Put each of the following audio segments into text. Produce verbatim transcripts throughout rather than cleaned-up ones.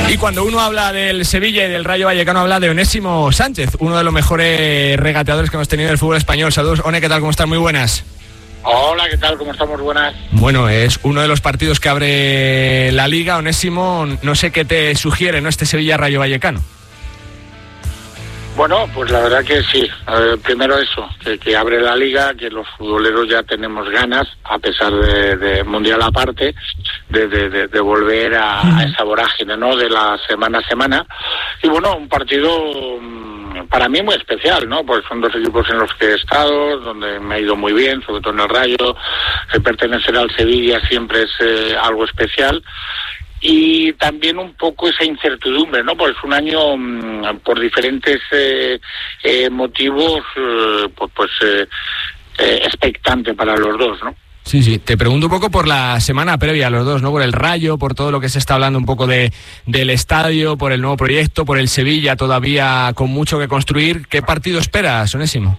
Y cuando uno habla del Sevilla y del Rayo Vallecano, habla de Onésimo Sánchez, uno de los mejores regateadores que hemos tenido en el fútbol español. Saludos, One, ¿qué tal? ¿Cómo están? Muy buenas. Hola, ¿qué tal? ¿Cómo estamos? Buenas. Bueno, es uno de los partidos que abre la Liga. Onésimo, no sé qué te sugiere, ¿no?, este Sevilla-Rayo Vallecano. Bueno, pues la verdad que sí. Eh, primero eso, que, que abre la Liga, que los futboleros ya tenemos ganas, a pesar de, de Mundial aparte, de, de, de, de volver a, a esa vorágine, ¿no?, de la semana a semana. Y bueno, un partido para mí muy especial, ¿no? Pues son dos equipos en los que he estado, donde me ha ido muy bien, sobre todo en el Rayo. El pertenecer al Sevilla siempre es eh, algo especial. Y también un poco esa incertidumbre, ¿no? Pues un año mmm, por diferentes eh, eh, motivos, eh, pues, pues eh, eh, expectante para los dos, ¿no? Sí, sí. Te pregunto un poco por la semana previa a los dos, ¿no? Por el Rayo, por todo lo que se está hablando un poco de del estadio, por el nuevo proyecto, por el Sevilla todavía con mucho que construir. ¿Qué partido esperas, Onésimo?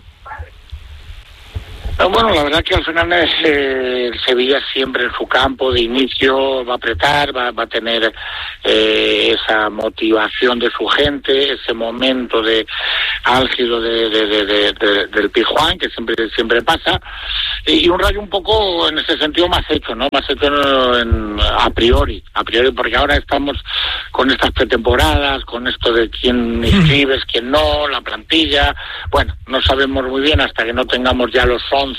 Bueno, la verdad que al final es, eh, el Sevilla siempre en su campo de inicio va a apretar, va, va a tener eh, esa motivación de su gente, ese momento de álgido de, de, de, de, de, del Pizjuán, que siempre siempre pasa, y un Rayo un poco en ese sentido más hecho, ¿no? Más hecho en, a priori, a priori, porque ahora estamos con estas pretemporadas, con esto de quién inscribes, quién no, la plantilla. Bueno, no sabemos muy bien hasta que no tengamos ya los once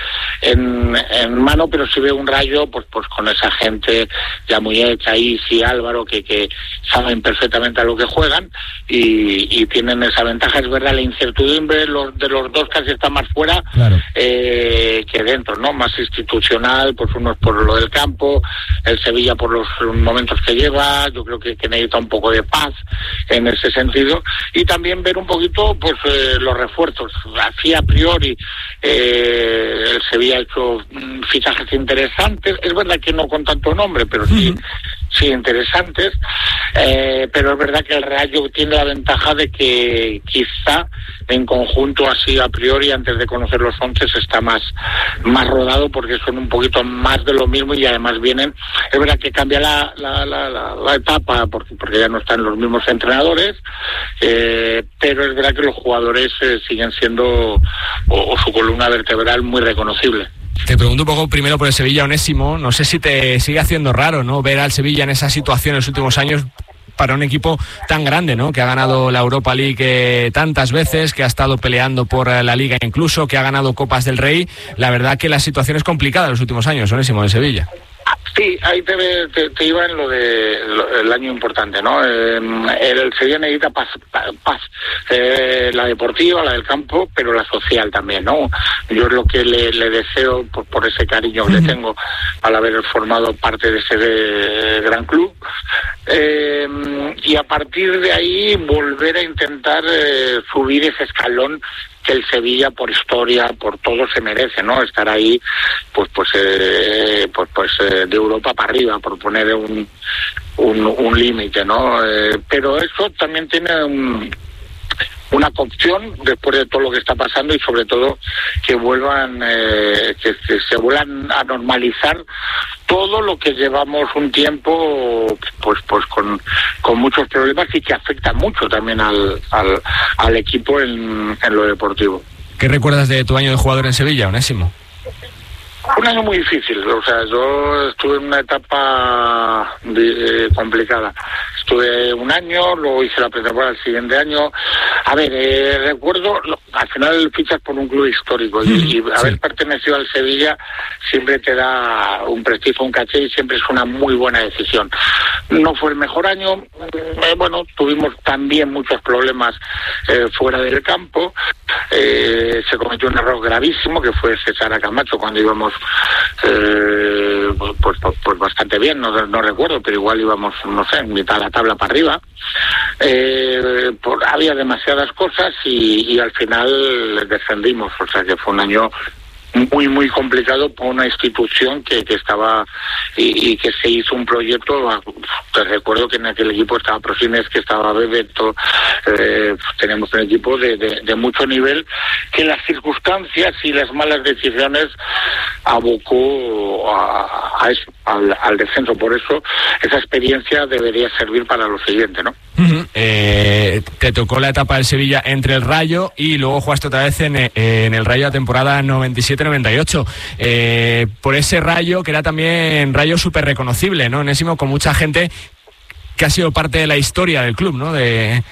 en, en mano, pero si veo un Rayo pues pues con esa gente ya muy hecha, Isi, Álvaro, que, que saben perfectamente a lo que juegan y, y tienen esa ventaja. Es verdad, la incertidumbre los, de los dos casi está más fuera, claro, eh, que dentro, ¿no? Más institucional, pues unos por lo del campo, el Sevilla por los momentos que lleva. Yo creo que, que necesita un poco de paz en ese sentido, y también ver un poquito pues eh, los refuerzos. Así a priori eh, el Sevilla ha hecho mm, fichajes interesantes, es verdad que no con tanto nombre, pero sí, sí interesantes, eh, pero es verdad que el Rayo tiene la ventaja de que quizá en conjunto, así a priori, antes de conocer los once, está más, más rodado, porque son un poquito más de lo mismo y además vienen, es verdad que cambia la, la, la, la, la etapa, porque, porque ya no están los mismos entrenadores, eh, pero es verdad que los jugadores eh, siguen siendo, o, o su columna vertebral, muy reconocible. Te pregunto un poco primero por el Sevilla, Onésimo. No sé si te sigue haciendo raro, ¿no?, ver al Sevilla en esa situación en los últimos años para un equipo tan grande, ¿no?, que ha ganado la Europa League eh, tantas veces, que ha estado peleando por eh, la Liga incluso, que ha ganado Copas del Rey. La verdad que la situación es complicada en los últimos años, Onésimo, en Sevilla. Sí, ahí te, te, te iba en lo de lo, el año importante, ¿no? Eh, el Sevilla necesita paz, paz eh, la deportiva, la del campo, pero la social también, ¿no? Yo es lo que le, le deseo por, por ese cariño que le tengo al haber formado parte de ese de, gran club. Eh, y a partir de ahí volver a intentar eh, subir ese escalón que el Sevilla, por historia, por todo, se merece, ¿no? Estar ahí, pues pues eh, pues, pues eh, de Europa para arriba, por poner un un, un límite, ¿no? Eh, pero eso también tiene un, una cocción después de todo lo que está pasando, y sobre todo que vuelvan, eh, que, que se vuelvan a normalizar todo lo que llevamos un tiempo pues pues con, con muchos problemas, y que afecta mucho también al, al, al equipo en, en lo deportivo. ¿Qué recuerdas de tu año de jugador en Sevilla, Onésimo? Un año muy difícil, o sea, yo estuve en una etapa de, eh, complicada. Estuve un año, luego hice la pretemporada el siguiente año. A ver, eh, recuerdo, lo, al final fichas por un club histórico, y, y haber sí. pertenecido al Sevilla siempre te da un prestigio, un caché, y siempre es una muy buena decisión. No fue el mejor año, eh, bueno, tuvimos también muchos problemas eh, fuera del campo. Eh, se cometió un error gravísimo, que fue cesar a Camacho cuando íbamos eh, pues, pues, pues bastante bien, no, no recuerdo, pero igual íbamos, no sé, en mitad de la tabla para arriba. Eh, por, había demasiadas cosas y, y al final descendimos, o sea que fue un año muy muy complicado por una institución que, que estaba y, y que se hizo un proyecto. Te recuerdo que en aquel equipo estaba Prosines, que estaba Bebeto, eh, tenemos un equipo de, de, de mucho nivel que las circunstancias y las malas decisiones abocó a, a eso, al, al descenso. Por eso esa experiencia debería servir para lo siguiente, ¿no? Uh-huh. Eh, te tocó la etapa del Sevilla entre el Rayo y luego jugaste otra vez en, en el Rayo la temporada noventa y siete noventa y ocho. Eh, por ese Rayo, que era también Rayo súper reconocible, ¿no, Onésimo? Con mucha gente que ha sido parte de la historia del club, ¿no? De,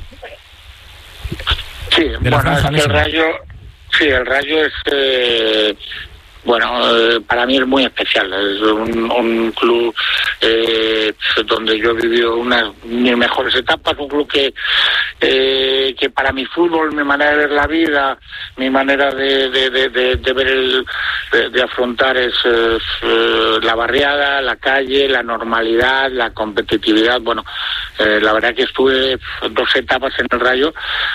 sí, de la bueno, franja, es que el Rayo, sí, el Rayo es... Eh... Bueno, eh, para mí es muy especial. Es un, un club eh, donde yo he vivido unas mis mejores etapas, un club que eh, que para mi fútbol, mi manera de ver la vida, mi manera de, de, de, de, de ver el, de, de afrontar es, es eh, la barriada, la calle, la normalidad, la competitividad. Bueno, eh, la verdad que estuve dos etapas en el Rayo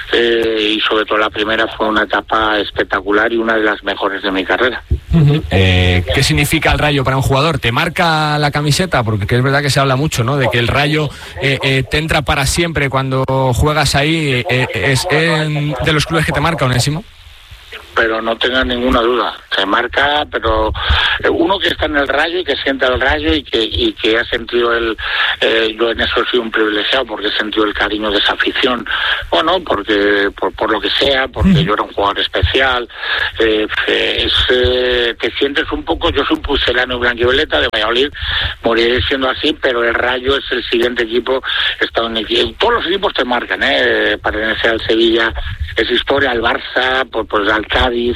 eh, y sobre todo la primera fue una etapa espectacular y una de las mejores de mi carrera. Uh-huh. Eh, ¿Qué significa el Rayo para un jugador? ¿Te marca la camiseta? Porque es verdad que se habla mucho, ¿no? De que el Rayo eh, eh, te entra para siempre cuando juegas ahí. Eh, ¿Es eh, de los clubes que te marca, Onésimo? Pero no tengas ninguna duda, se marca, pero uno que está en el Rayo y que siente el Rayo y que y que ha sentido el, eh, yo en eso he sido un privilegiado porque he sentido el cariño de esa afición, bueno, porque por, por lo que sea, porque mm. yo era un jugador especial, eh, es, eh, te sientes un poco, yo soy un pucelano y blanquivioleta de Valladolid, moriré siendo así, pero el Rayo es el siguiente equipo, está en el, todos los equipos te marcan, eh, pertenecer al Sevilla es historia, al Barça, pues, pues al Cádiz,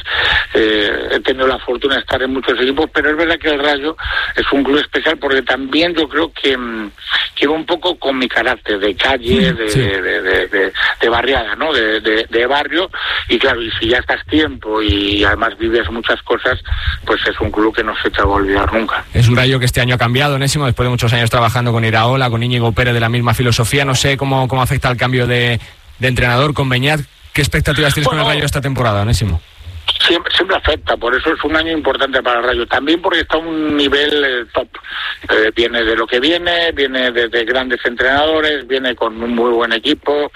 eh, he tenido la fortuna de estar en muchos equipos, pero es verdad que el Rayo es un club especial porque también yo creo que, que va un poco con mi carácter de calle, de, sí. de, de, de, de, de barriada, ¿no? De, de, de barrio, y claro, y si ya estás tiempo y además vives muchas cosas, pues es un club que no se te va a olvidar nunca. Es un Rayo que este año ha cambiado, Onésimo, después de muchos años trabajando con Iraola, con Íñigo Pérez de la misma filosofía. No sé cómo, cómo afecta el cambio de, de entrenador con Beñat. ¿Qué expectativas tienes bueno, con el Rayo esta temporada, Onésimo? Siempre, siempre afecta, por eso es un año importante para el Rayo. También porque está a un nivel eh, top. Eh, viene de lo que viene, viene de, de grandes entrenadores, viene con un muy buen equipo,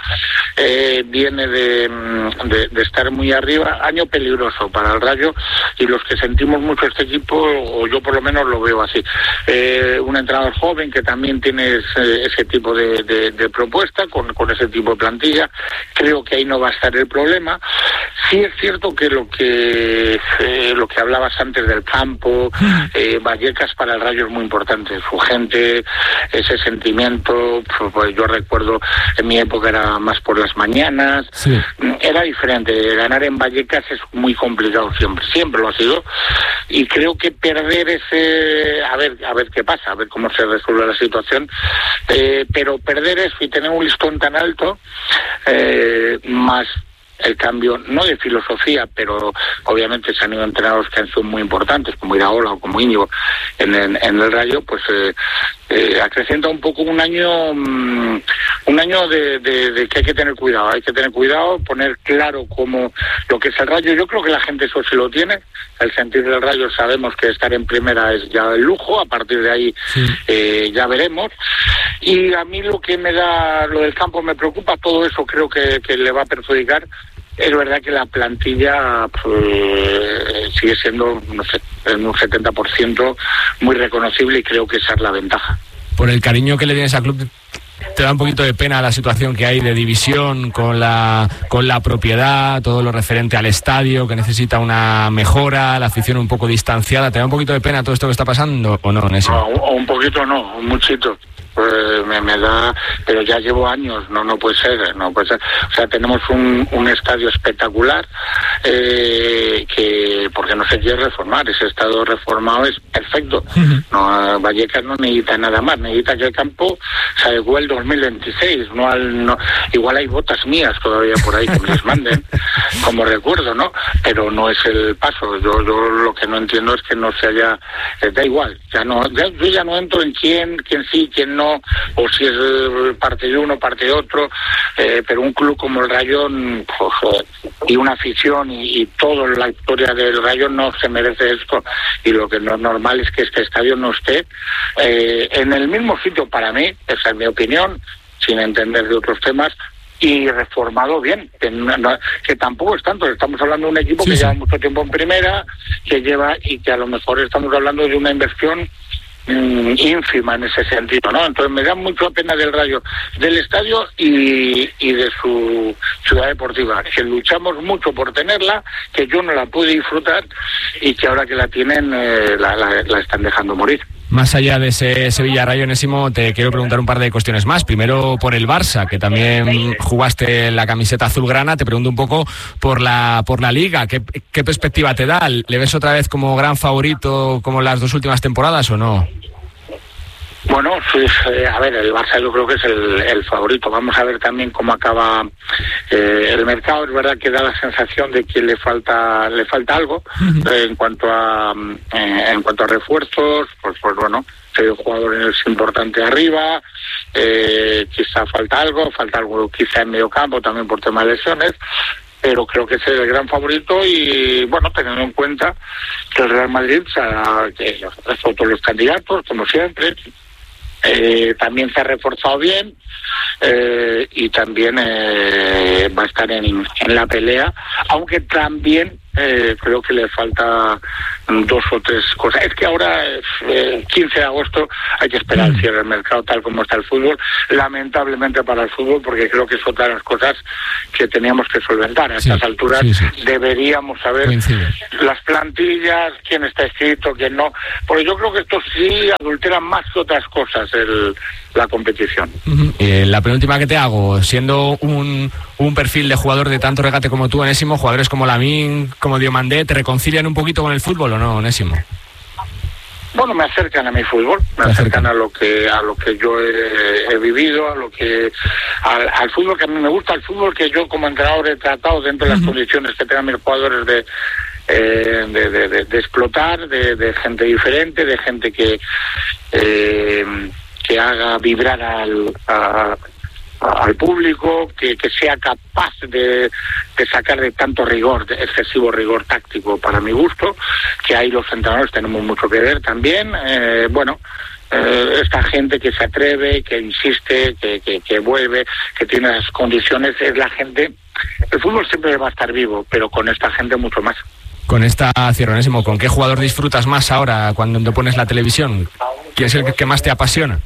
eh, viene de, de, de estar muy arriba. Año peligroso para el Rayo y los que sentimos mucho este equipo, o yo por lo menos lo veo así. Eh, un entrenador joven que también tiene ese, ese tipo de, de, de propuesta, con, con ese tipo de plantilla. Creo que ahí no va a estar el problema. Sí es cierto que lo que Eh, lo que hablabas antes del campo, eh, Vallecas para el Rayo es muy importante, su gente, ese sentimiento, pues yo recuerdo en mi época era más por las mañanas, sí. Era diferente, ganar en Vallecas es muy complicado siempre, siempre lo ha sido, y creo que perder ese, a ver, a ver qué pasa, a ver cómo se resuelve la situación, eh, pero perder eso y tener un listón tan alto, eh, más el cambio, no de filosofía, pero obviamente se han ido entrenadores que han sido muy importantes, como Iraola o como Íñigo en, en, en el Rayo, pues eh, eh, acrecenta un poco un año um, un año de, de, de que hay que tener cuidado, hay que tener cuidado, poner claro cómo lo que es el Rayo. Yo creo que la gente eso sí lo tiene, el sentir del Rayo, sabemos que estar en primera es ya el lujo, a partir de ahí sí. eh, ya veremos, y a mí lo que me da, lo del campo me preocupa, todo eso creo que, que le va a perjudicar. Es verdad que la plantilla pues, sigue siendo, no sé, en un setenta por ciento muy reconocible y creo que esa es la ventaja. Por el cariño que le tienes al club, ¿te da un poquito de pena la situación que hay de división con la con la propiedad, todo lo referente al estadio, que necesita una mejora, la afición un poco distanciada? ¿Te da un poquito de pena todo esto que está pasando o no, Nésimo? No, un poquito no, un muchito. Pues me, me da, pero ya llevo años, no no puede ser, no puede ser. O sea, tenemos un, un estadio espectacular eh, que, porque no se quiere reformar, ese estadio reformado es perfecto. Uh-huh. No, Vallecas no necesita nada más, necesita que el campo se adecue el dos mil veintiséis, no al, no, igual hay botas mías todavía por ahí que me les manden, como recuerdo, ¿no? Pero no es el paso. Yo, yo lo que no entiendo es que no se haya, eh, da igual, ya no, ya, yo ya no entro en quién, quién sí, quién no, o si es parte de uno, parte de otro, eh, pero un club como el Rayo, pues, y una afición afición y, y toda la historia del Rayo no se merece esto, y lo que no es normal es que este estadio no esté eh, en el mismo sitio, para mí, esa es mi opinión, sin entender de otros temas, y reformado bien, que, no, que tampoco es tanto, estamos hablando de un equipo sí, que sí. lleva mucho tiempo en primera, que lleva, y que a lo mejor estamos hablando de una inversión mmm, ínfima en ese sentido, ¿no? Entonces me da mucha pena del Rayo, del estadio y, y de su ciudad deportiva, que luchamos mucho por tenerla, que yo no la pude disfrutar y que ahora que la tienen eh, la, la, la están dejando morir. Más allá de ese Sevilla Rayo, Onésimo, te quiero preguntar un par de cuestiones más. Primero por el Barça, que también jugaste la camiseta azulgrana. Te pregunto un poco por la por la Liga. ¿Qué, qué perspectiva te da? ¿Le ves otra vez como gran favorito como las dos últimas temporadas o no? Bueno, pues, eh, a ver, el Barça yo creo que es el, el favorito. Vamos a ver también cómo acaba eh, el mercado. Es verdad que da la sensación de que le falta le falta algo uh-huh. eh, en cuanto a eh, en cuanto a refuerzos. Pues, pues bueno, hay jugadores importantes arriba. Eh, quizá falta algo, falta algo quizá en medio campo también por tema de lesiones. Pero creo que es el gran favorito y, bueno, teniendo en cuenta que el Real Madrid, o sea, que son todos los candidatos, como siempre. Eh, también se ha reforzado bien eh, y también eh, va a estar en, en la pelea, aunque también eh, creo que le falta dos o tres cosas. Es que ahora, el quince de agosto, hay que esperar el cierre del mercado tal como está el fútbol, lamentablemente para el fútbol, porque creo que es otra de las cosas que teníamos que solventar. A sí, estas alturas sí, sí. deberíamos saber Coincide. las plantillas, quién está escrito, quién no, porque yo creo que esto sí adultera más que otras cosas el, la competición. Uh-huh. Eh, la penúltima que te hago, siendo un, un perfil de jugador de tanto regate como tú, Onésimo, jugadores como Lamine, como Diomandé, ¿te reconcilian un poquito con el fútbol o no, Onésimo? Bueno, me acercan a mi fútbol, me acercan a lo que a lo que yo he, he vivido, a lo que al, al fútbol que a mí me gusta, al fútbol que yo como entrenador he tratado dentro de las uh-huh. condiciones que tengan mis jugadores de eh, de, de, de, de explotar, de, de gente diferente, de gente que eh, que haga vibrar al a, al público, que, que sea capaz de, de sacar de tanto rigor, de excesivo rigor táctico para mi gusto, que ahí los entrenadores tenemos mucho que ver también. Eh, bueno, eh, esta gente que se atreve, que insiste, que, que, que vuelve, que tiene las condiciones, es la gente. El fútbol siempre va a estar vivo, pero con esta gente mucho más. Con esta, cierro, Onésimo, ¿con qué jugador disfrutas más ahora cuando te pones la televisión? ¿Quién es el que más te apasiona?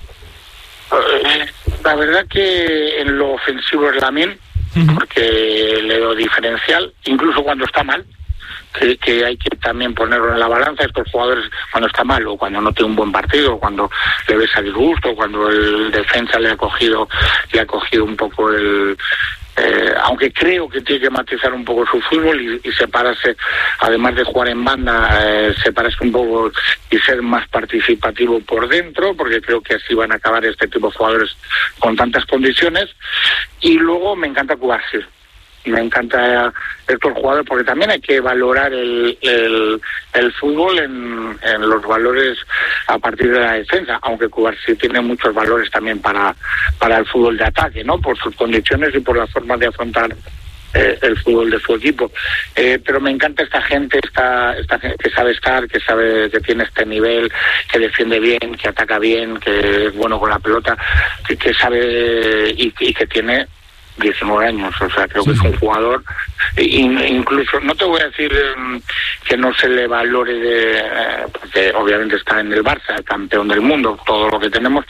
La verdad que en lo ofensivo es Lamine, uh-huh. porque le doy diferencial, incluso cuando está mal, que, que hay que también ponerlo en la balanza. Estos jugadores cuando está mal o cuando no tiene un buen partido, cuando le ves a disgusto, cuando el defensa le ha cogido, le ha cogido un poco el... Eh, aunque creo que tiene que matizar un poco su fútbol y, y separarse, además de jugar en banda, eh, separarse un poco y ser más participativo por dentro, porque creo que así van a acabar este tipo de jugadores con tantas condiciones. Y luego me encanta Cubarsí, me encanta estos jugadores, porque también hay que valorar el, el, el fútbol en, en los valores a partir de la defensa, aunque Cubarsí tiene muchos valores también para, para el fútbol de ataque, ¿no? Por sus condiciones y por la forma de afrontar eh, el fútbol de su equipo. Eh, pero me encanta esta gente, esta, esta gente que sabe estar, que sabe que tiene este nivel, que defiende bien, que ataca bien, que es bueno con la pelota, que, que sabe y, y que tiene diecinueve años, o sea, creo sí, que es un jugador, incluso, no te voy a decir um, que no se le valore, de, eh, porque obviamente está en el Barça, campeón del mundo, todo lo que tenemos,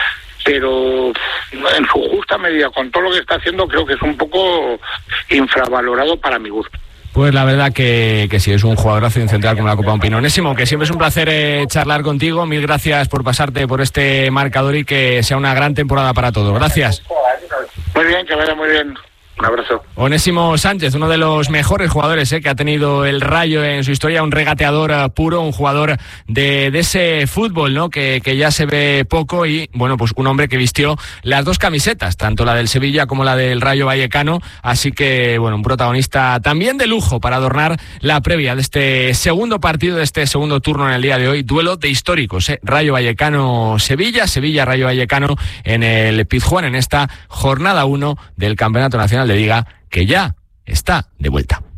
pero en su justa medida, con todo lo que está haciendo, creo que es un poco infravalorado para mi gusto. Pues la verdad que, que sí, es un jugadorazo y un central como la Copa Ompino. Onésimo, que siempre es un placer eh, charlar contigo. Mil gracias por pasarte por este marcador y que sea una gran temporada para todos. Gracias. Muy bien, que vaya muy bien. Un abrazo. Onésimo Sánchez, uno de los mejores jugadores eh, que ha tenido el Rayo en su historia, un regateador uh, puro, un jugador de, de ese fútbol, ¿no? Que, que ya se ve poco y, bueno, pues un hombre que vistió las dos camisetas, tanto la del Sevilla como la del Rayo Vallecano, así que, bueno, un protagonista también de lujo para adornar la previa de este segundo partido, de este segundo turno en el día de hoy, duelo de históricos, ¿eh? Rayo Vallecano-Sevilla, Sevilla-Rayo Vallecano en el Pizjuán en esta jornada uno del Campeonato Nacional de Liga, que ya está de vuelta.